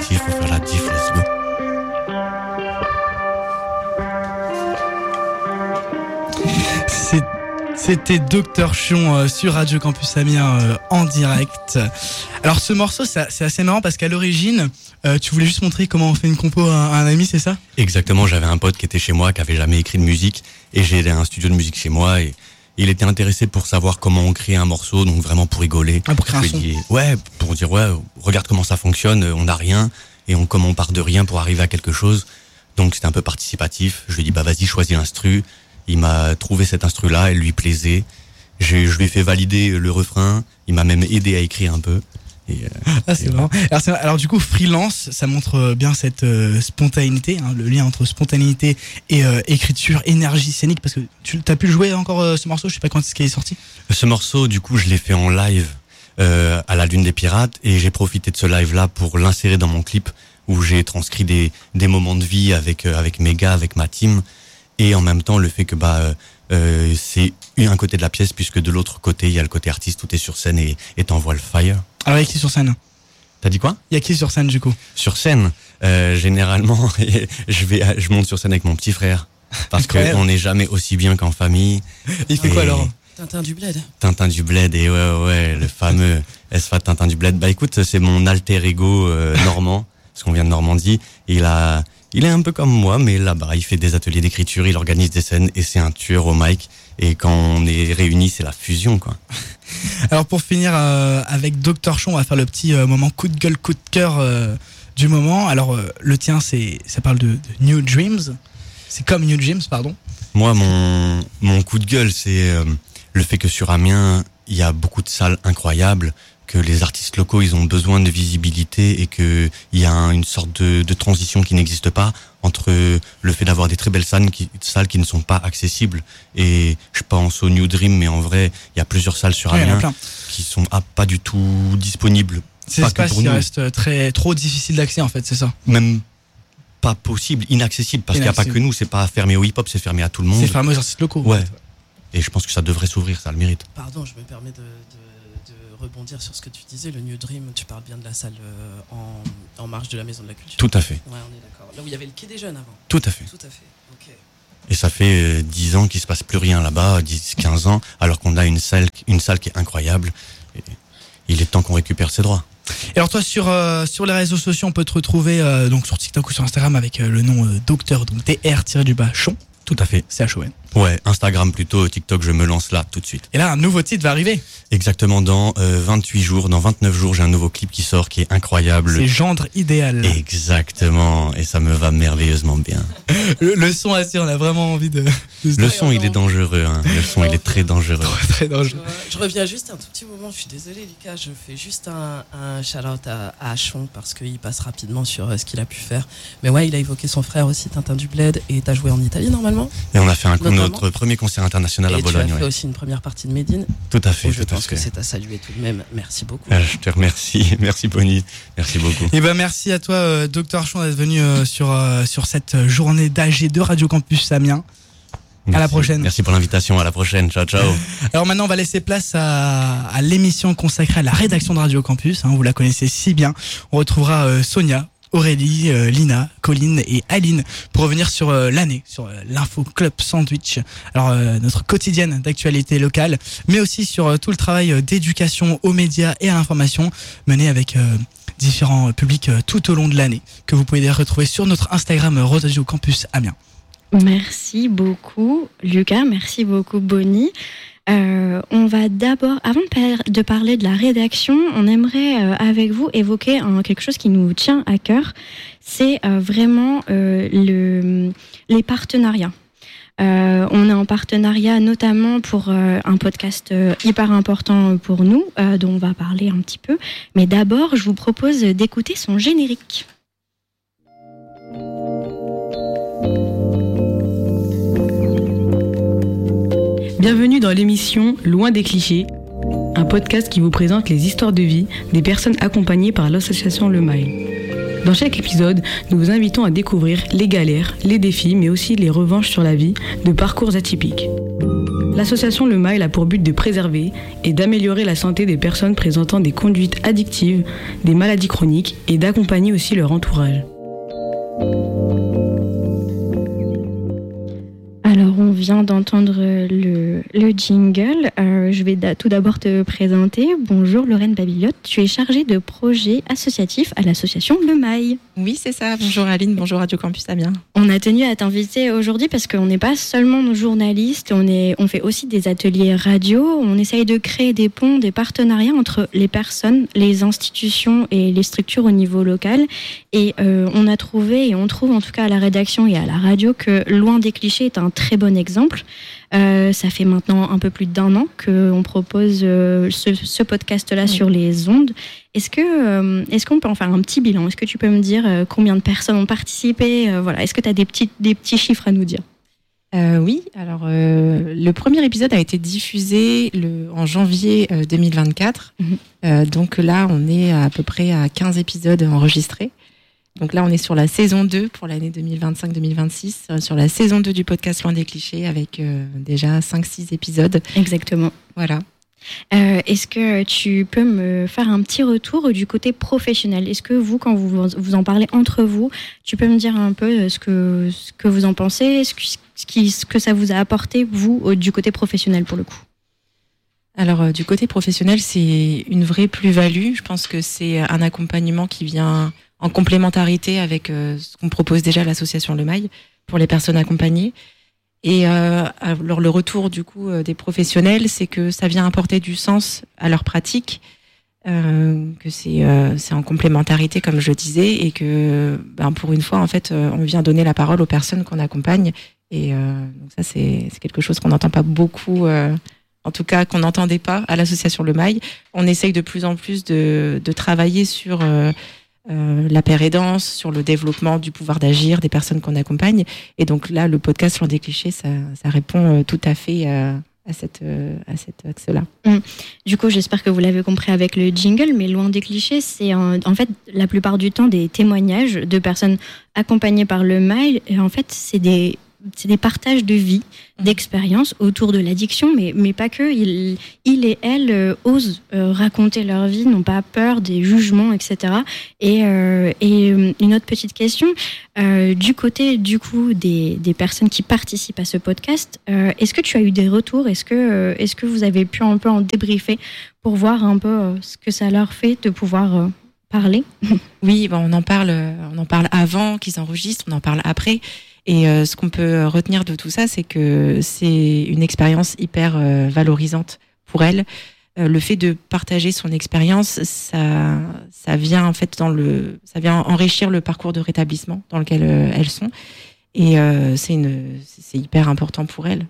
parti, il faut faire la diff, let's go. C'était Dr Chion sur Radio Campus Amiens en direct. Alors ce morceau c'est assez marrant parce qu'à l'origine tu voulais juste montrer comment on fait une compo à un ami, c'est ça ? Exactement, j'avais un pote qui était chez moi, qui avait jamais écrit de musique, et j'ai un studio de musique chez moi, et il était intéressé pour savoir comment on crée un morceau, donc vraiment pour rigoler. Ah, pour créer un son. Ouais, pour dire regarde comment ça fonctionne, on n'a rien, et comment on part de rien pour arriver à quelque chose. Donc c'était un peu participatif. Je lui ai dit vas-y, choisis l'instru. Il m'a trouvé cet instru-là, elle lui plaisait. Je lui ai fait valider le refrain. Il m'a même aidé à écrire un peu. C'est marrant. Alors du coup, Freelance, ça montre bien cette spontanéité, hein, le lien entre spontanéité et écriture, énergie scénique. Parce que tu as pu le jouer encore ce morceau, je sais pas quand est-ce qu'il est sorti. Ce morceau, du coup, je l'ai fait en live à la Lune des Pirates, et j'ai profité de ce live-là pour l'insérer dans mon clip, où j'ai transcrit des moments de vie avec mes gars, avec ma team. Et en même temps, le fait que c'est un côté de la pièce, puisque de l'autre côté, il y a le côté artiste, tout est sur scène et t'envoie le fire. Alors, il y a qui sur scène ? T'as dit quoi ? Il y a qui sur scène, du coup ? Sur scène, généralement, je monte sur scène avec mon petit frère, parce qu'on n'est jamais aussi bien qu'en famille. Il fait quoi alors ? Tintin du Bled. Tintin du Bled, et ouais, le fameux SFA Tintin du Bled. Bah écoute, c'est mon alter ego normand, parce qu'on vient de Normandie, et il est un peu comme moi, mais là-bas, il fait des ateliers d'écriture, il organise des scènes, et c'est un tueur au mic. Et quand on est réunis, c'est la fusion, quoi. Alors pour finir avec Dr Chion, on va faire le petit moment coup de gueule, coup de cœur du moment. Alors le tien, ça parle de New Dreams. C'est comme New Dreams, pardon. Moi, mon coup de gueule, c'est le fait que sur Amiens, il y a beaucoup de salles incroyables, que les artistes locaux, ils ont besoin de visibilité, et que il y a une sorte de transition qui n'existe pas entre le fait d'avoir des très belles salles qui ne sont pas accessibles. Et je pense au New Dream, mais en vrai, il y a plusieurs salles sur Amiens qui sont pas du tout disponibles. Ces espaces qui restent trop difficiles d'accès, en fait, c'est ça. Même pas possible, inaccessible, parce qu'il n'y a pas que nous, c'est pas fermé au hip-hop, c'est fermé à tout le monde. C'est fermé aux artistes locaux. Ouais. Et je pense que ça devrait s'ouvrir, ça le mérite. Pardon, je me permets de rebondir sur ce que tu disais, le New Dream, tu parles bien de la salle en marge de la Maison de la Culture. Tout à fait. Ouais, on est d'accord. Là où il y avait le Quai des Jeunes avant. Tout à fait. Tout à fait, ok. Et ça fait 10 ans qu'il se passe plus rien là-bas, 10-15 ans, alors qu'on a une salle qui est incroyable. Et il est temps qu'on récupère ses droits. Et alors toi, sur les réseaux sociaux, on peut te retrouver donc sur TikTok ou sur Instagram avec le nom Docteur, donc DR-Chion. Tout à fait. CHON. Ouais, Instagram plutôt, TikTok, je me lance là tout de suite. Et là, un nouveau titre va arriver. Exactement, dans 28 jours, dans 29 jours, j'ai un nouveau clip qui sort qui est incroyable. C'est Gendre Idéal. Exactement, et ça me va merveilleusement bien. Le son assez, on a vraiment envie de le son, il est dangereux, hein. Le son, il est très dangereux. Très dangereux. Je reviens juste un tout petit moment, je suis désolé Lucas, je fais juste un shout-out à Chon parce qu'il passe rapidement sur ce qu'il a pu faire. Mais ouais, il a évoqué son frère aussi, Tintin du Bled, et t'as joué en Italie normalement. Et on a fait notre premier concert international à Bologne. Et tu as fait aussi une première partie de Made in. Tout à fait. Je pense que c'est à saluer tout de même. Merci beaucoup. Je te remercie. Merci Bonnie. Merci beaucoup. Et merci à toi, Dr Chion, d'être venu sur cette journée d'AG de Radio Campus Amiens. Merci. À la prochaine. Merci pour l'invitation. À la prochaine. Ciao, ciao. Alors maintenant, on va laisser place à l'émission consacrée à la rédaction de Radio Campus. Vous la connaissez si bien. On retrouvera Sonia, Aurélie, Lina, Colline et Aline pour revenir sur l'année, sur l'info Club Sandwich. Alors notre quotidienne d'actualité locale, mais aussi sur tout le travail d'éducation aux médias et à l'information mené avec différents publics tout au long de l'année, que vous pouvez retrouver sur notre Instagram Radio Campus Amiens. Merci beaucoup Lucas, merci beaucoup Bonnie. On va d'abord, avant de parler de la rédaction, on aimerait avec vous évoquer quelque chose qui nous tient à cœur. C'est vraiment les partenariats. On est en partenariat notamment pour un podcast hyper important pour nous, dont on va parler un petit peu. Mais d'abord, je vous propose d'écouter son générique. Bienvenue dans l'émission Loin des clichés, un podcast qui vous présente les histoires de vie des personnes accompagnées par l'association Le Mile. Dans chaque épisode, nous vous invitons à découvrir les galères, les défis, mais aussi les revanches sur la vie de parcours atypiques. L'association Le Mail a pour but de préserver et d'améliorer la santé des personnes présentant des conduites addictives, des maladies chroniques et d'accompagner aussi leur entourage. Alors, on vient d'entendre le jingle. Je vais tout d'abord te présenter. Bonjour Lorraine Babillotte, tu es chargée de projet associatif à l'association Le Mail. Oui, c'est ça. Bonjour Aline, bonjour Radio Campus Amiens. On a tenu à t'inviter aujourd'hui parce qu'on n'est pas seulement nos journalistes, on fait aussi des ateliers radio, on essaye de créer des ponts, des partenariats entre les personnes, les institutions et les structures au niveau local. Et on a trouvé, et on trouve en tout cas à la rédaction et à la radio, que Loin des clichés est un très bon exemple. Ça fait maintenant un peu plus d'1 an qu'on propose ce podcast-là sur les ondes. Est-ce qu'on peut en faire un petit bilan ? Est-ce que tu peux me dire combien de personnes ont participé ? Voilà. Est-ce que tu as des petits chiffres à nous dire ? Oui, alors le premier épisode a été diffusé en janvier 2024. Donc là, on est à peu près à 15 épisodes enregistrés. Donc là, on est sur la saison 2 pour l'année 2025-2026, sur la saison 2 du podcast Loin des clichés, avec déjà 5-6 épisodes. Exactement. Voilà. Est-ce que tu peux me faire un petit retour du côté professionnel ? Est-ce que vous, quand vous en parlez entre vous, tu peux me dire un peu ce que vous en pensez, ce que ça vous a apporté, vous, du côté professionnel pour le coup ? Alors, du côté professionnel, c'est une vraie plus-value. Je pense que c'est un accompagnement qui vient en complémentarité avec ce qu'on propose déjà à l'association Le Mail pour les personnes accompagnées. Et alors le retour du coup des professionnels, c'est que ça vient apporter du sens à leur pratique, que c'est en complémentarité comme je disais, et que pour une fois en fait on vient donner la parole aux personnes qu'on accompagne. Et donc ça c'est quelque chose qu'on n'entend pas beaucoup. En tout cas, qu'on n'entendait pas à l'association Le Mail. On essaye de plus en plus de travailler sur la pérédance, sur le développement du pouvoir d'agir des personnes qu'on accompagne. Et donc là, le podcast Loin des clichés, ça répond tout à fait à cet axe-là. Du coup, j'espère que vous l'avez compris avec le jingle, mais Loin des clichés, c'est en fait la plupart du temps des témoignages de personnes accompagnées par Le Mail. Et en fait, c'est des partages de vie, d'expériences autour de l'addiction, mais pas que. Il et elle osent raconter leur vie, n'ont pas peur des jugements, etc. Et une autre petite question, du côté du coup des personnes qui participent à ce podcast, est-ce que tu as eu des retours ? Est-ce que vous avez pu un peu en débriefer pour voir un peu ce que ça leur fait de pouvoir parler ? Oui, on en parle avant qu'ils enregistrent, on en parle après. Et ce qu'on peut retenir de tout ça, c'est que c'est une expérience hyper valorisante pour elles. Le fait de partager son expérience, ça vient en fait ça vient enrichir le parcours de rétablissement dans lequel elles sont. Et c'est hyper important pour elles.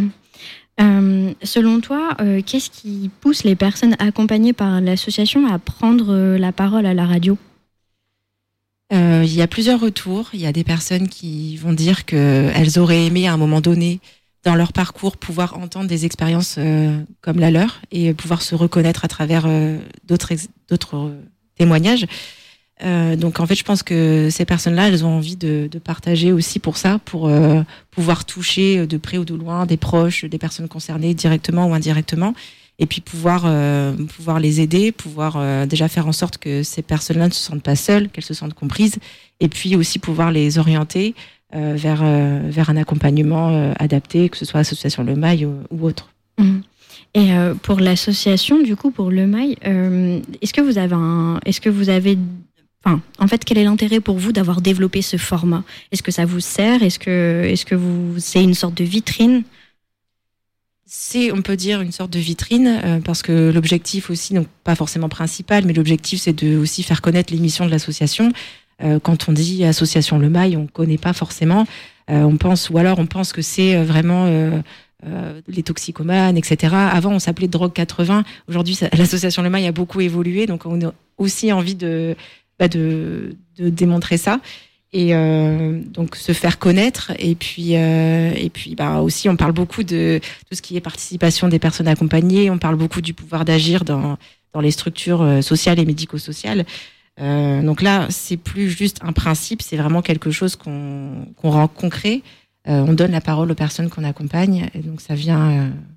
Selon toi, qu'est-ce qui pousse les personnes accompagnées par l'association à prendre la parole à la radio ? Il y a plusieurs retours. Il y a des personnes qui vont dire qu'elles auraient aimé à un moment donné dans leur parcours pouvoir entendre des expériences comme la leur et pouvoir se reconnaître à travers d'autres témoignages. Donc en fait, je pense que ces personnes-là, elles ont envie de partager aussi pour ça, pour pouvoir toucher de près ou de loin des proches, des personnes concernées directement ou indirectement. Et puis pouvoir les aider, pouvoir déjà faire en sorte que ces personnes-là ne se sentent pas seules, qu'elles se sentent comprises, et puis aussi pouvoir les orienter vers un accompagnement adapté, que ce soit l'association Le Mail ou autre. Et pour l'association, du coup, pour Le Mail, est-ce que vous avez en fait, quel est l'intérêt pour vous d'avoir développé ce format ? Est-ce que ça vous sert ? Est-ce que c'est une sorte de vitrine ? C'est, on peut dire, une sorte de vitrine, parce que l'objectif aussi, donc pas forcément principal, mais l'objectif c'est de aussi faire connaître les missions de l'association. Quand on dit association Le Mail, on connaît pas forcément. On pense que c'est vraiment les toxicomanes, etc. Avant, on s'appelait Drogue 80. Aujourd'hui, l'association Le Mail a beaucoup évolué, donc on a aussi envie de démontrer ça. Et donc se faire connaître, et puis aussi on parle beaucoup de tout ce qui est participation des personnes accompagnées, on parle beaucoup du pouvoir d'agir dans les structures sociales et médico-sociales. Donc là, c'est plus juste un principe, c'est vraiment quelque chose qu'on rend concret. On donne la parole aux personnes qu'on accompagne, et donc ça vient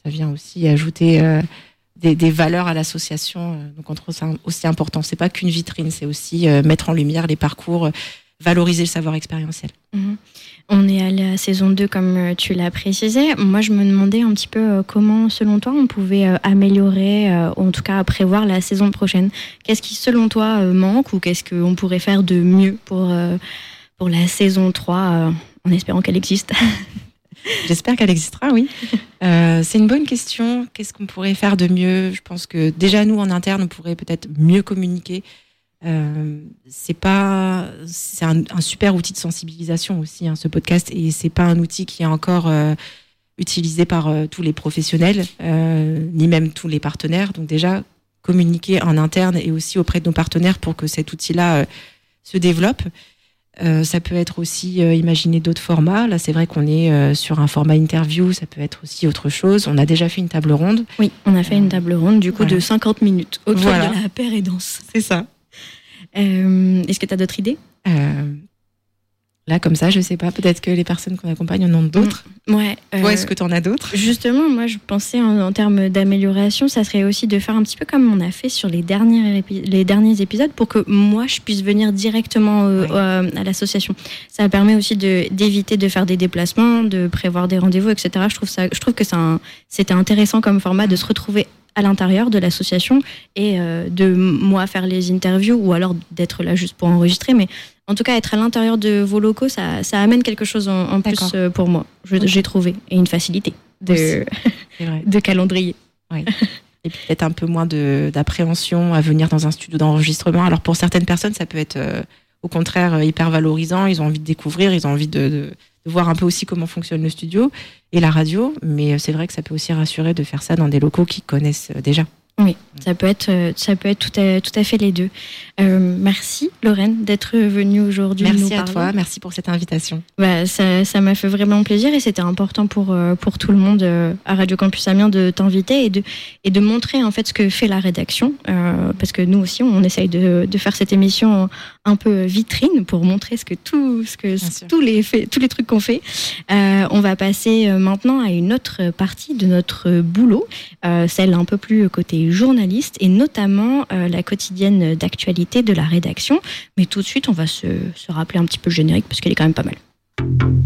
Ça vient aussi ajouter des valeurs à l'association. Donc on trouve ça aussi important. C'est pas qu'une vitrine, c'est aussi mettre en lumière les parcours, valoriser le savoir expérientiel. On est à la saison 2 comme tu l'as précisé. Moi, je me demandais un petit peu comment, selon toi, on pouvait améliorer, ou en tout cas prévoir la saison prochaine. Qu'est-ce qui, selon toi, manque ou qu'est-ce qu'on pourrait faire de mieux pour la saison 3, en espérant qu'elle existe? J'espère qu'elle existera, oui. C'est une bonne question. Qu'est-ce qu'on pourrait faire de mieux? Je pense que déjà, nous, en interne, on pourrait peut-être mieux communiquer. C'est un super outil de sensibilisation aussi, ce podcast, et c'est pas un outil qui est encore utilisé par tous les professionnels, ni même tous les partenaires. Donc déjà, communiquer en interne et aussi auprès de nos partenaires pour que cet outil-là se développe. Ça peut être aussi imaginer d'autres formats. Là, c'est vrai qu'on est sur un format interview, ça peut être aussi autre chose. On a déjà fait une table ronde. Oui, on a fait une table ronde, du coup, voilà. de 50 minutes autour Voilà. de la paire et danse. C'est ça. Est-ce que tu as d'autres idées? Là, comme ça, je sais pas. Peut-être que les personnes qu'on accompagne en ont d'autres. Ouais. Toi, est-ce que tu en as d'autres? Justement, moi, je pensais en termes d'amélioration, ça serait aussi de faire un petit peu comme on a fait sur les derniers épisodes pour que moi, je puisse venir directement à l'association. Ça permet aussi d'éviter de faire des déplacements, de prévoir des rendez-vous, etc. Je trouve que c'était intéressant comme format de se retrouver à l'intérieur de l'association et de moi faire les interviews ou alors d'être là juste pour enregistrer, mais en tout cas être à l'intérieur de vos locaux, ça amène quelque chose en plus pour moi, j'ai trouvé, et une facilité de calendrier. Oui. Et puis peut-être un peu moins d'appréhension à venir dans un studio d'enregistrement. Alors pour certaines personnes, ça peut être au contraire hyper valorisant, ils ont envie de découvrir, ils ont envie de voir un peu aussi comment fonctionne le studio et la radio, mais c'est vrai que ça peut aussi rassurer de faire ça dans des locaux qu'ils connaissent déjà. Oui, ça peut être tout à fait les deux. Merci Lorraine d'être venue aujourd'hui nous parler. Merci à toi, merci pour cette invitation. Ça m'a fait vraiment plaisir et c'était important pour tout le monde à Radio Campus Amiens de t'inviter et de montrer en fait ce que fait la rédaction, parce que nous aussi on essaye de faire cette émission un peu vitrine pour montrer tous les trucs qu'on fait. On va passer maintenant à une autre partie de notre boulot, celle un peu plus côté journaliste et notamment la quotidienne d'actualité de la rédaction. Mais tout de suite, on va se rappeler un petit peu le générique parce qu'elle est quand même pas mal.